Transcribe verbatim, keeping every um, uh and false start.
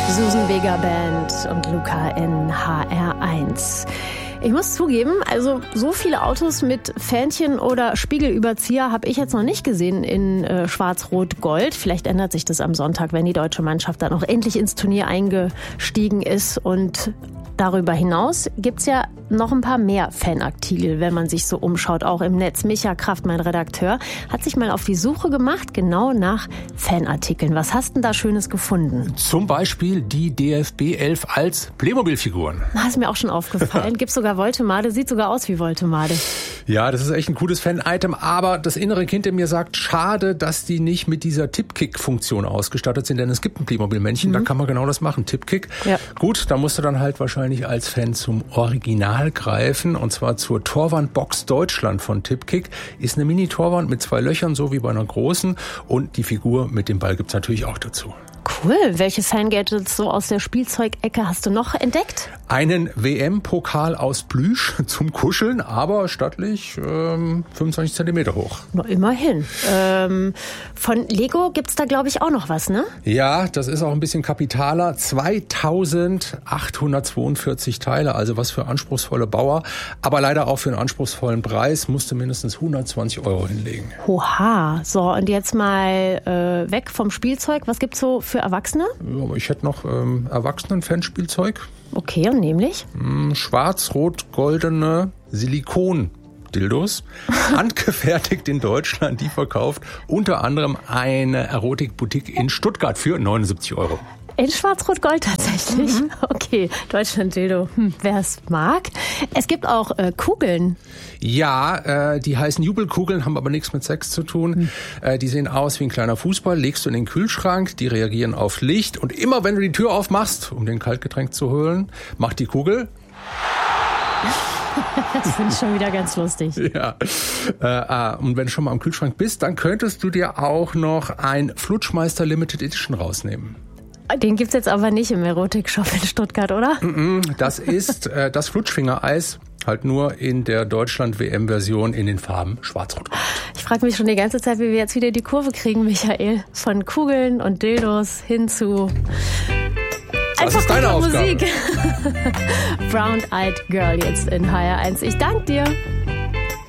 Susan Vega Band und Luca in H R eins. Ich muss zugeben, also so viele Autos mit Fähnchen oder Spiegelüberzieher habe ich jetzt noch nicht gesehen in äh, Schwarz-Rot-Gold. Vielleicht ändert sich das am Sonntag, wenn die deutsche Mannschaft dann auch endlich ins Turnier eingestiegen ist. Und darüber hinaus gibt's ja noch ein paar mehr Fanartikel, wenn man sich so umschaut, auch im Netz. Micha Kraft, mein Redakteur, hat sich mal auf die Suche gemacht, genau nach Fanartikeln. Was hast denn da Schönes gefunden? Zum Beispiel die D F B elf als Playmobil-Figuren. Das ist mir auch schon aufgefallen. Gibt's sogar Voltemade, sieht sogar aus wie Voltemade. Ja, das ist echt ein cooles Fan-Item, aber das innere Kind in mir sagt, schade, dass die nicht mit dieser Tippkick-Funktion ausgestattet sind, denn es gibt ein Playmobil-Männchen, mhm. da kann man genau das machen, Tippkick. Ja. Gut, da musst du dann halt wahrscheinlich als Fan zum Original greifen, und zwar zur Torwandbox Deutschland von Tippkick. Ist eine Mini-Torwand mit zwei Löchern, so wie bei einer großen, und die Figur mit dem Ball gibt's natürlich auch dazu. Cool. Welche Fan-Gadgets so aus der Spielzeugecke hast du noch entdeckt? Einen W M-Pokal aus Plüsch zum Kuscheln, aber stattlich ähm, fünfundzwanzig Zentimeter hoch. Na, immerhin. Ähm, von Lego gibt's da, glaube ich, auch noch was, ne? Ja, das ist auch ein bisschen kapitaler. zweitausendachthundertzweiundvierzig Teile, also was für anspruchsvolle Bauer. Aber leider auch für einen anspruchsvollen Preis musst du mindestens hundertzwanzig Euro hinlegen. Oha. So, und jetzt mal äh, weg vom Spielzeug. Was gibt's so für Erwachsene? Ja, ich hätte noch ähm, Erwachsenen-Fanspielzeug. Okay, und nämlich? Schwarz-rot-goldene Silikon-Dildos, handgefertigt in Deutschland, die verkauft unter anderem eine Erotikboutique in Stuttgart für neunundsiebzig Euro. In Schwarz-Rot-Gold tatsächlich? Mhm. Okay, Deutschland-Dildo. Hm, wer es mag. Es gibt auch äh, Kugeln. Ja, äh, die heißen Jubelkugeln, haben aber nichts mit Sex zu tun. Hm. Äh, die sehen aus wie ein kleiner Fußball, legst du in den Kühlschrank, die reagieren auf Licht. Und immer wenn du die Tür aufmachst, um den Kaltgetränk zu holen, macht die Kugel... Das finde ich schon wieder ganz lustig. Ja. Äh, und wenn du schon mal am Kühlschrank bist, dann könntest du dir auch noch ein Flutschmeister Limited Edition rausnehmen. Den gibt's jetzt aber nicht im Erotik-Shop in Stuttgart, oder? Das ist äh, das Flutschfingereis, halt nur in der Deutschland-W M-Version in den Farben Schwarz-Rot-Gold. Ich frage mich schon die ganze Zeit, wie wir jetzt wieder die Kurve kriegen, Michael. Von Kugeln und Dildos hin zu... Das ist deine Aufgabe. Musik. Brown Eyed Girl jetzt in H R eins. Ich danke dir.